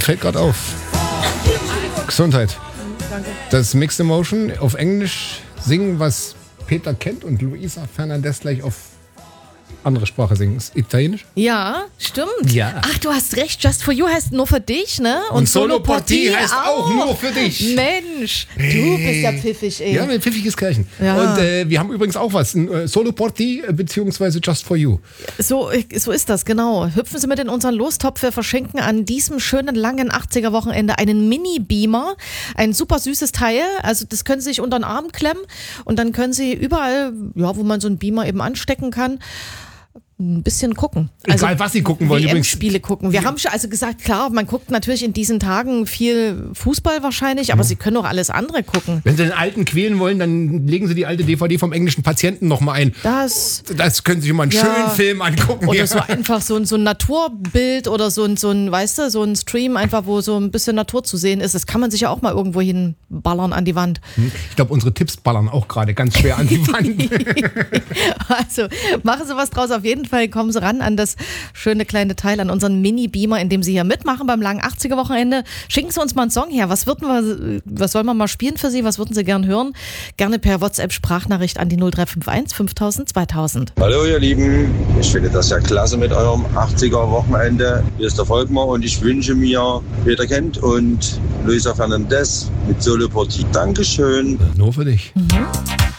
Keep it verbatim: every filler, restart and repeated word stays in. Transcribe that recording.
fällt gerade auf. Gesundheit. Danke. Das Mixed Emotion auf Englisch singen, was Peter kennt und Luisa Fernandez gleich auf andere Sprache singen. Ist Italienisch? Ja, stimmt. Ja. Ach, du hast recht. Just for You heißt nur für dich, ne? Und Solo Porti heißt auch nur für dich. Mensch, du bist ja pfiffig, ey. Ja, ein pfiffiges Kerlchen. Ja. Und äh, wir haben übrigens auch was. Ein, äh, Solo Porti äh, beziehungsweise Just for You. So, so ist das, genau. Hüpfen Sie mit in unseren Lostopf. Wir verschenken an diesem schönen, langen achtziger-Wochenende einen Mini-Beamer. Ein super süßes Teil. Also das können Sie sich unter den Arm klemmen und dann können Sie überall, ja, wo man so einen Beamer eben anstecken kann, ein bisschen gucken. Also Egal, was Sie gucken wollen. W Übrigens. M-Spiele gucken. Wir haben schon also gesagt, klar, man guckt natürlich in diesen Tagen viel Fußball wahrscheinlich, aber Sie können auch alles andere gucken. Wenn Sie den Alten quälen wollen, dann legen Sie die alte D V D vom englischen Patienten nochmal ein. Das, Das können Sie sich mal einen Ja. schönen Film angucken. oder hier. so einfach so ein, so ein Naturbild oder so ein, so ein, weißt du, so ein Stream einfach, wo so ein bisschen Natur zu sehen ist. Das kann man sich ja auch mal irgendwo hinballern an die Wand. Ich glaube, unsere Tipps ballern auch gerade ganz schwer an die Wand. Also machen Sie was draus. Auf jeden Fall kommen Sie ran an das schöne kleine Teil, an unseren Mini-Beamer, in dem Sie hier mitmachen beim langen achtziger-Wochenende. Schicken Sie uns mal einen Song her. Was würden wir, was sollen wir mal spielen für Sie? Was würden Sie gern hören? Gerne per WhatsApp-Sprachnachricht an die null drei fünf eins fünftausend zweitausend. Hallo ihr Lieben, ich finde das ja klasse mit eurem achtziger-Wochenende. Hier ist der Volkmar und ich wünsche mir Peter Kent und Luisa Fernandez mit Solo Porti. Dankeschön. Nur für dich. Mhm.